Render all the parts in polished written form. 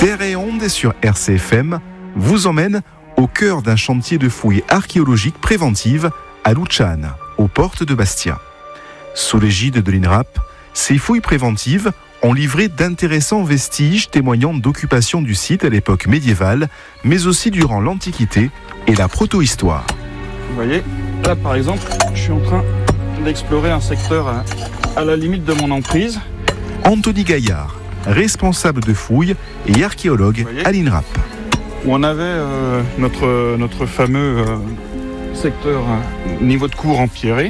Terre et Onde sur RCFM vous emmène au cœur d'un chantier de fouilles archéologiques préventives à Luciane, aux portes de Bastia. Sous l'égide de l'INRAP, ces fouilles préventives ont livré d'intéressants vestiges témoignant d'occupation du site à l'époque médiévale, mais aussi durant l'Antiquité et la protohistoire. Vous voyez, là par exemple, je suis en train d'explorer un secteur à la limite de mon emprise. Anthony Gaillard, responsable de fouilles et archéologue à l'INRAP. Où on avait notre fameux secteur niveau de cour empierré.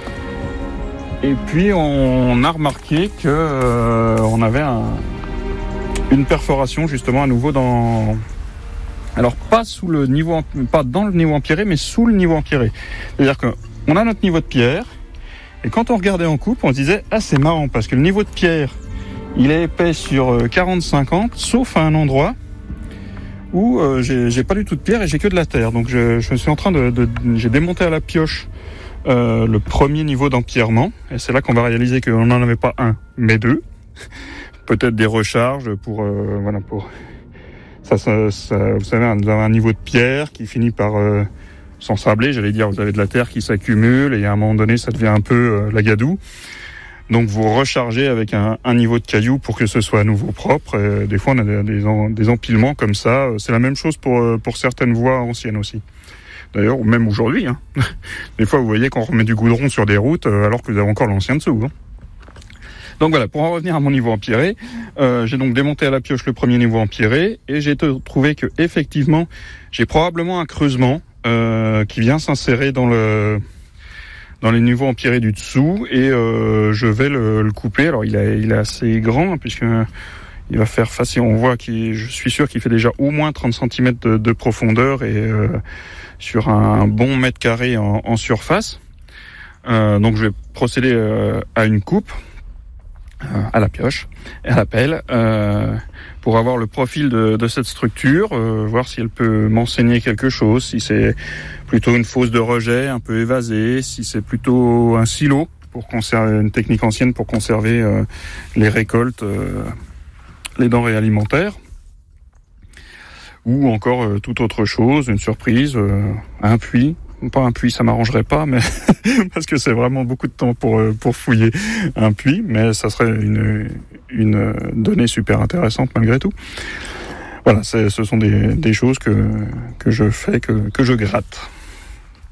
Et puis on a remarqué que on avait une perforation justement à nouveau dans... Alors pas dans le niveau empierré, mais sous le niveau empieré. C'est-à-dire qu'on a notre niveau de pierre, et quand on regardait en coupe, on se disait « Ah, c'est marrant, parce que le niveau de pierre, il est épais sur 40-50, sauf à un endroit où j'ai pas du tout de pierre et j'ai que de la terre. » Donc je suis en train j'ai démonté à la pioche le premier niveau d'empierrement, et c'est là qu'on va réaliser qu'on n'en avait pas un, mais deux. Peut-être des recharges pour ça, vous savez, vous avez un niveau de pierre qui finit par s'ensabler, j'allais dire, vous avez de la terre qui s'accumule, et à un moment donné, ça devient un peu la gadoue. Donc vous rechargez avec un niveau de cailloux pour que ce soit à nouveau propre. Et des fois, on a des empilements comme ça. C'est la même chose pour certaines voies anciennes aussi. D'ailleurs, même aujourd'hui, hein. Des fois, vous voyez qu'on remet du goudron sur des routes alors que vous avez encore l'ancien dessous. Hein. Donc voilà, pour en revenir à mon niveau empierré, j'ai donc démonté à la pioche le premier niveau empieré et j'ai trouvé que effectivement, j'ai probablement un creusement qui vient s'insérer dans les niveaux empierrés du dessous, et je vais le couper. Alors il est assez grand, hein, puisque il va faire face, on voit je suis sûr qu'il fait déjà au moins 30 cm de profondeur, et sur un bon mètre carré en surface. Donc je vais procéder à une coupe à la pioche et à la pelle pour avoir le profil de cette structure, voir si elle peut m'enseigner quelque chose, si c'est plutôt une fosse de rejet un peu évasée, si c'est plutôt un silo pour conserver, une technique ancienne pour conserver les récoltes, les denrées alimentaires, ou encore toute autre chose, une surprise, un puits. Pas un puits, ça m'arrangerait pas, mais parce que c'est vraiment beaucoup de temps pour fouiller un puits, mais ça serait une donnée super intéressante malgré tout. Voilà, ce sont des choses que je fais, que je gratte.